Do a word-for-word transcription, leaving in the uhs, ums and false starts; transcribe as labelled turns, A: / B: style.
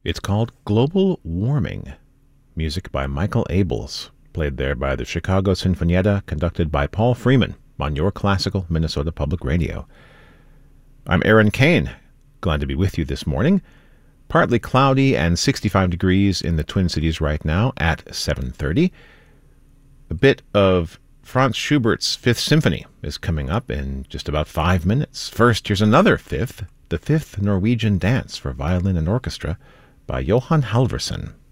A: It's called Global Warming. Music by Michael Abels, played there by the Chicago Sinfonietta, conducted by Paul Freeman on your classical Minnesota Public Radio. I'm Aaron Kane, glad to be with you this morning. Partly cloudy and sixty-five degrees in the Twin Cities right now at seven thirty. A bit of Franz Schubert's Fifth Symphony is coming up in just about five minutes. First, here's another fifth, the Fifth Norwegian Dance for Violin and Orchestra by Johan Halvorsen.